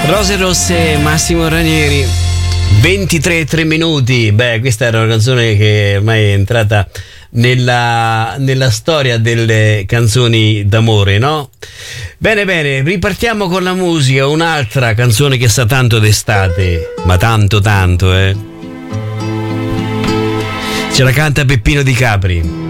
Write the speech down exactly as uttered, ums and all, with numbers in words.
Rose rosse, Massimo Ranieri, ventitré e tre minuti. Beh, questa era una canzone che ormai è entrata nella, nella storia delle canzoni d'amore, no? Bene, bene, ripartiamo con la musica. Un'altra canzone che sa tanto d'estate, ma tanto tanto, eh. Ce la canta Peppino Di Capri.